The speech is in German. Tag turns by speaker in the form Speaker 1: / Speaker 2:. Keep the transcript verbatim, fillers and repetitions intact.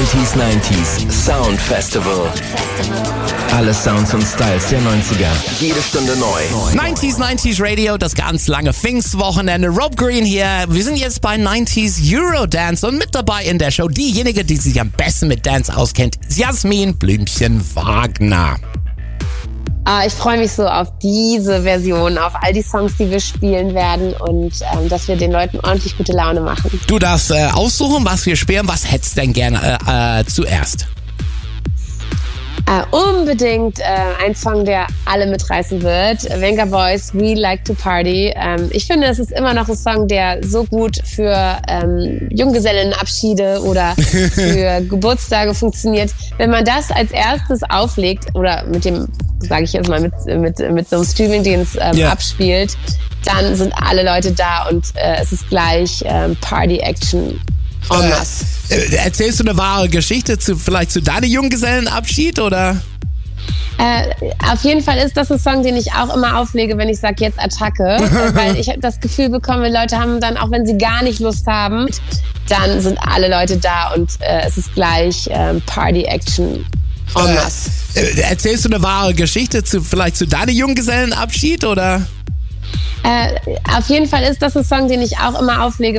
Speaker 1: neunzig neunzig Sound Festival. Alle Sounds und Styles der neunziger. Jede Stunde neu.
Speaker 2: neunzig neunzig Radio, das ganz lange Pfingstwochenende. Rob Green hier. Wir sind jetzt bei neunzig Eurodance und mit dabei in der Show diejenige, die sich am besten mit Dance auskennt, Jasmin Blümchen-Wagner.
Speaker 3: Ah, ich freue mich so auf diese Version, auf all die Songs, die wir spielen werden und ähm, dass wir den Leuten ordentlich gute Laune machen.
Speaker 2: Du darfst äh, aussuchen, was wir spielen. Was hättest du denn gerne äh, äh, zuerst?
Speaker 3: Äh, unbedingt äh, ein Song, der alle mitreißen wird. Venga Boys, We Like to Party. Ähm, ich finde, es ist immer noch ein Song, der so gut für ähm, Junggesellenabschiede oder für Geburtstage funktioniert. Wenn man das als erstes auflegt oder mit dem, sage ich jetzt mal, mit, mit, mit so einem Streamingdienst ähm,
Speaker 2: yeah.
Speaker 3: abspielt, dann sind alle Leute da und äh, es ist gleich ähm, Party-Action. En masse.
Speaker 2: Äh, erzählst du eine wahre Geschichte zu, vielleicht zu deinem Junggesellenabschied oder?
Speaker 3: Äh, auf jeden Fall ist das ein Song, den ich auch immer auflege, wenn ich sage, jetzt Attacke. Weil ich das Gefühl bekomme, Leute haben dann, auch wenn sie gar nicht Lust haben, dann sind alle Leute da und äh, es ist gleich äh, Party-Action. En masse.
Speaker 2: Äh, erzählst du eine wahre Geschichte zu, vielleicht zu deinem Junggesellenabschied oder?
Speaker 3: Äh, auf jeden Fall ist das ein Song, den ich auch immer auflege,